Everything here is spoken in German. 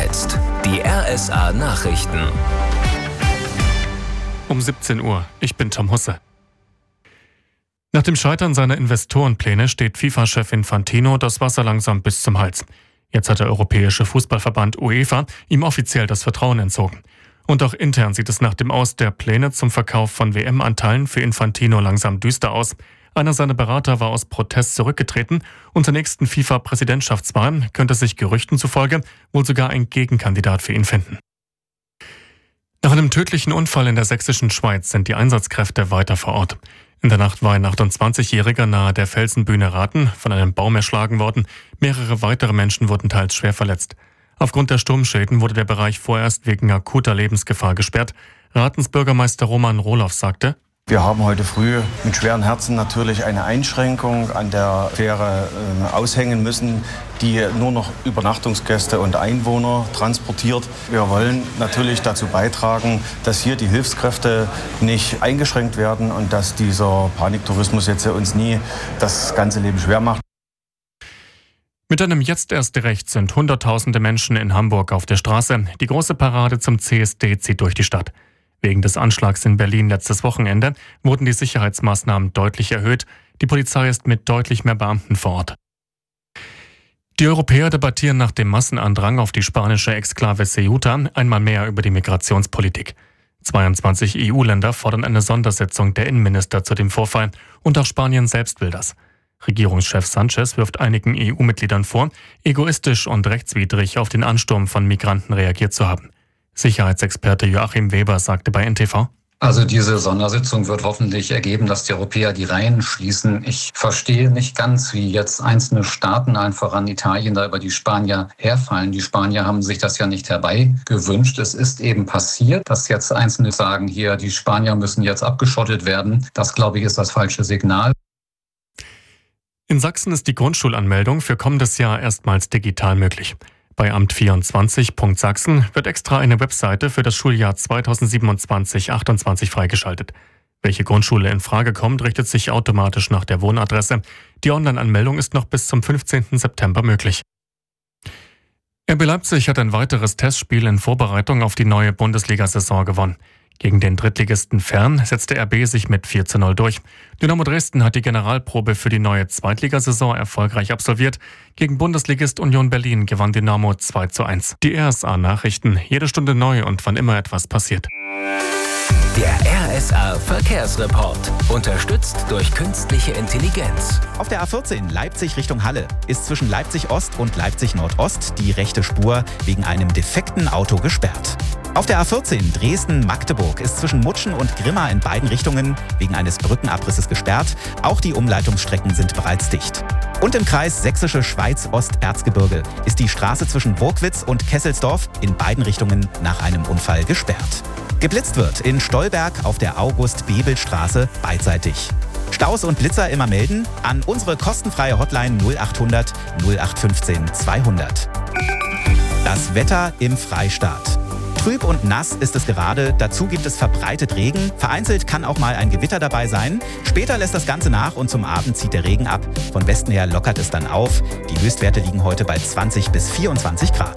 jetzt die RSA Nachrichten. Um 17 Uhr. Ich bin Tom Husse. Nach dem Scheitern seiner Investorenpläne steht FIFA-Chef Infantino das Wasser langsam bis zum Hals. Jetzt hat der Europäische Fußballverband UEFA ihm offiziell das Vertrauen entzogen. Und auch intern sieht es nach dem Aus der Pläne zum Verkauf von WM-Anteilen für Infantino langsam düster aus. Einer seiner Berater war aus Protest zurückgetreten und zur nächsten FIFA-Präsidentschaftswahl könnte sich Gerüchten zufolge wohl sogar ein Gegenkandidat für ihn finden. Nach einem tödlichen Unfall in der sächsischen Schweiz sind die Einsatzkräfte weiter vor Ort. In der Nacht war ein 28-Jähriger nahe der Felsenbühne Raten von einem Baum erschlagen worden. Mehrere weitere Menschen wurden teils schwer verletzt. Aufgrund der Sturmschäden wurde der Bereich vorerst wegen akuter Lebensgefahr gesperrt. Ratens Bürgermeister Roman Rohloff sagte: Wir haben heute früh mit schweren Herzen natürlich eine Einschränkung an der Fähre aushängen müssen, die nur noch Übernachtungsgäste und Einwohner transportiert. Wir wollen natürlich dazu beitragen, dass hier die Hilfskräfte nicht eingeschränkt werden und dass dieser Paniktourismus jetzt uns nie das ganze Leben schwer macht. Mit einem Jetzt erst recht sind Hunderttausende Menschen in Hamburg auf der Straße. Die große Parade zum CSD zieht durch die Stadt. Wegen des Anschlags in Berlin letztes Wochenende wurden die Sicherheitsmaßnahmen deutlich erhöht. Die Polizei ist mit deutlich mehr Beamten vor Ort. Die Europäer debattieren nach dem Massenandrang auf die spanische Exklave Ceuta einmal mehr über die Migrationspolitik. 22 EU-Länder fordern eine Sondersitzung der Innenminister zu dem Vorfall und auch Spanien selbst will das. Regierungschef Sánchez wirft einigen EU-Mitgliedern vor, egoistisch und rechtswidrig auf den Ansturm von Migranten reagiert zu haben. Sicherheitsexperte Joachim Weber sagte bei NTV: Also diese Sondersitzung wird hoffentlich ergeben, dass die Europäer die Reihen schließen. Ich verstehe nicht ganz, wie jetzt einzelne Staaten, allen voran Italien, da über die Spanier herfallen. Die Spanier haben sich das ja nicht herbeigewünscht. Es ist eben passiert, dass jetzt Einzelne sagen, hier, die Spanier müssen jetzt abgeschottet werden. Das, glaube ich, ist das falsche Signal. In Sachsen ist die Grundschulanmeldung für kommendes Jahr erstmals digital möglich. Bei amt24.sachsen wird extra eine Webseite für das Schuljahr 2027/28 freigeschaltet. Welche Grundschule in Frage kommt, richtet sich automatisch nach der Wohnadresse. Die Online-Anmeldung ist noch bis zum 15. September möglich. RB Leipzig hat ein weiteres Testspiel in Vorbereitung auf die neue Bundesliga-Saison gewonnen. Gegen den Drittligisten Fern setzte RB sich mit 4:0 durch. Dynamo Dresden hat die Generalprobe für die neue Zweitligasaison erfolgreich absolviert. Gegen Bundesligist Union Berlin gewann Dynamo 2:1. Die RSA-Nachrichten, jede Stunde neu und wann immer etwas passiert. Der RSA-Verkehrsreport. Unterstützt durch künstliche Intelligenz. Auf der A14 Leipzig Richtung Halle ist zwischen Leipzig Ost und Leipzig Nordost die rechte Spur wegen einem defekten Auto gesperrt. Auf der A14 Dresden-Magdeburg ist zwischen Mutschen und Grimma in beiden Richtungen wegen eines Brückenabrisses gesperrt. Auch die Umleitungsstrecken sind bereits dicht. Und im Kreis Sächsische Schweiz-Osterzgebirge ist die Straße zwischen Burgwitz und Kesselsdorf in beiden Richtungen nach einem Unfall gesperrt. Geblitzt wird in Stolberg auf der August-Bebel-Straße beidseitig. Staus und Blitzer immer melden an unsere kostenfreie Hotline 0800 0815 200. Das Wetter im Freistaat. Trüb und nass ist es gerade, dazu gibt es verbreitet Regen. Vereinzelt kann auch mal ein Gewitter dabei sein. Später lässt das Ganze nach und zum Abend zieht der Regen ab. Von Westen her lockert es dann auf. Die Höchstwerte liegen heute bei 20 bis 24 Grad.